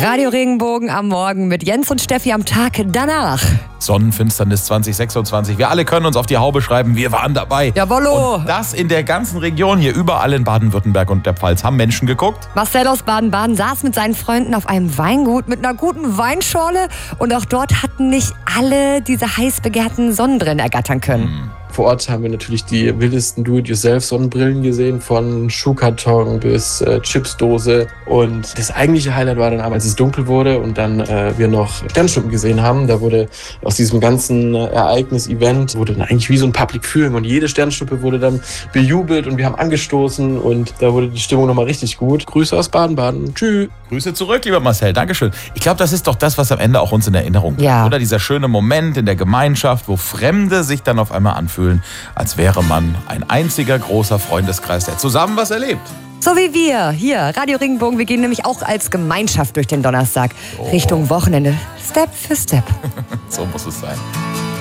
Radio Regenbogen am Morgen mit Jens und Steffi am Tag danach. Sonnenfinsternis 2026. Wir alle können uns auf die Haube schreiben, wir waren dabei. Jawollo. Und das in der ganzen Region hier, überall in Baden-Württemberg und der Pfalz. Haben Menschen geguckt? Marcel aus Baden-Baden saß mit seinen Freunden auf einem Weingut mit einer guten Weinschorle und auch dort hatten nicht alle diese heiß begehrten Sonnenbrillen ergattern können. Vor Ort haben wir natürlich die wildesten Do-it-yourself-Sonnenbrillen gesehen, von Schuhkarton bis Chipsdose. Und das eigentliche Highlight war dann aber, als es dunkel wurde und dann wir noch Sternschnuppen gesehen haben. Da wurde aus diesem ganzen Ereignis-Event wurde dann eigentlich wie so ein Public Viewing und jede Sternschnuppe wurde dann bejubelt und wir haben angestoßen und da wurde die Stimmung nochmal richtig gut. Grüße aus Baden-Baden. Tschüss. Grüße zurück, lieber Marcel. Dankeschön. Ich glaube, das ist doch das, was am Ende auch uns in Erinnerung bleibt. Ja. Oder dieser schöne Moment in der Gemeinschaft, wo Fremde sich dann auf einmal anfühlen, als wäre man ein einziger großer Freundeskreis, der zusammen was erlebt. So wie wir hier, Radio Regenbogen. Wir gehen nämlich auch als Gemeinschaft durch den Donnerstag Richtung Wochenende. Step für Step. So muss es sein.